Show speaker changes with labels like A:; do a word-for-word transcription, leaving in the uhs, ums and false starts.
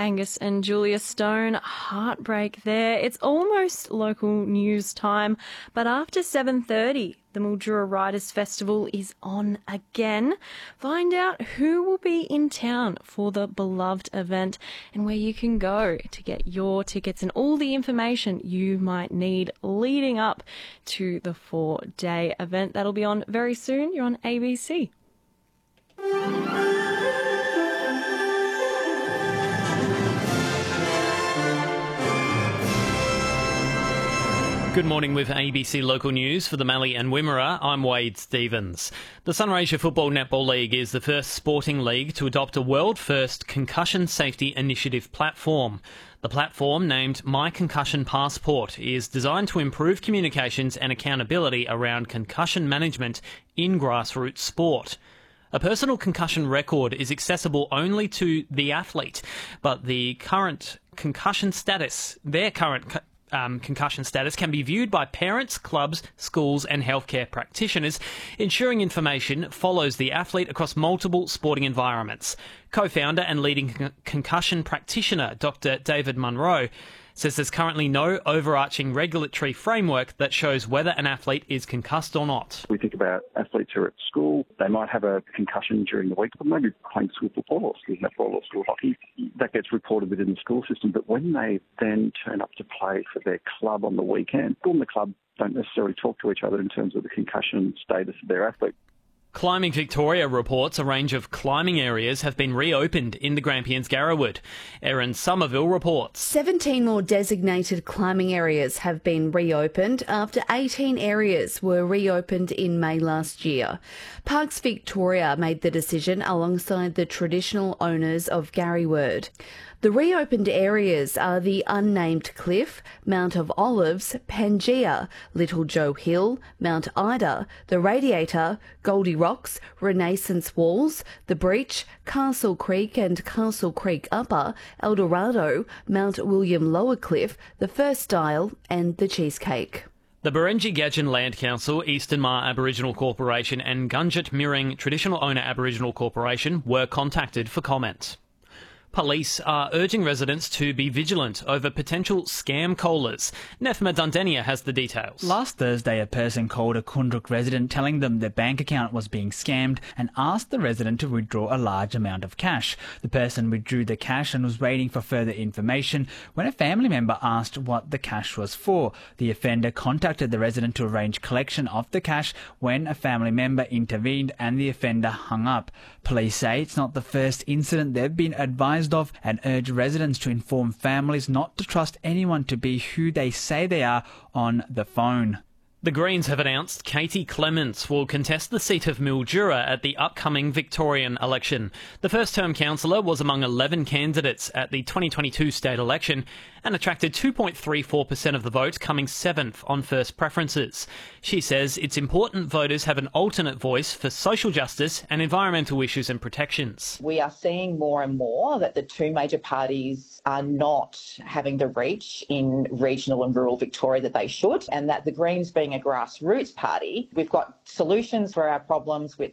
A: Angus and Julia Stone. Heartbreak there. It's almost local news time, but after seven thirty, the Mildura Writers' Festival is on again. Find out who will be in town for the beloved event and where you can go to get your tickets and all the information you might need leading up to the four-day event. That'll be on very soon. You're on A B C.
B: Good morning with A B C Local News for the Mallee and Wimmera. I'm Wade Stevens. The Sunraysia Football Netball League is the first sporting league to adopt a world-first concussion safety initiative platform. The platform, named My Concussion Passport, is designed to improve communications and accountability around concussion management in grassroots sport. A personal concussion record is accessible only to the athlete, but the current concussion status, their current Um, concussion status can be viewed by parents, clubs, schools and healthcare practitioners, ensuring information follows the athlete across multiple sporting environments. Co-founder and leading con- concussion practitioner Doctor David Munro says there's currently no overarching regulatory framework that shows whether an athlete is concussed or not.
C: We think about athletes who are at school. They might have a concussion during the week, but maybe playing school football or school netball or school hockey. That gets reported within the school system. But when they then turn up to play for their club on the weekend, school and the club don't necessarily talk to each other in terms of the concussion status of their athlete.
B: Climbing Victoria reports a range of climbing areas have been reopened in the Grampians Garrawood. Erin Somerville reports.
D: seventeen more designated climbing areas have been reopened after eighteen areas were reopened in May last year. Parks Victoria made the decision alongside the traditional owners of Garrawood. The reopened areas are the Unnamed Cliff, Mount of Olives, Pangea, Little Joe Hill, Mount Ida, the Radiator, Goldie Rocks, Renaissance Walls, the Breach, Castle Creek and Castle Creek Upper, Eldorado, Mount William Lower Cliff, the First Dial and the Cheesecake.
B: The Barangi Gadgin Land Council, Eastern Mar Aboriginal Corporation and Gunjut Mirring Traditional Owner Aboriginal Corporation were contacted for comment. Police are urging residents to be vigilant over potential scam callers. Nefma Dundenia has the details.
E: Last Thursday, a person called a Kundruk resident telling them their bank account was being scammed and asked the resident to withdraw a large amount of cash. The person withdrew the cash and was waiting for further information when a family member asked what the cash was for. The offender contacted the resident to arrange collection of the cash when a family member intervened and the offender hung up. Police say it's not the first incident they've been advised of and urge residents to inform families not to trust anyone to be who they say they are on the phone.
B: The Greens have announced Katie Clements will contest the seat of Mildura at the upcoming Victorian election. The first-term councillor was among eleven candidates at the twenty twenty-two state election and attracted two point three four percent of the vote, coming seventh on first preferences. She says it's important voters have an alternate voice for social justice and environmental issues and protections.
F: We are seeing more and more that the two major parties are not having the reach in regional and rural Victoria that they should, and that the Greens being a grassroots party, we've got solutions for our problems with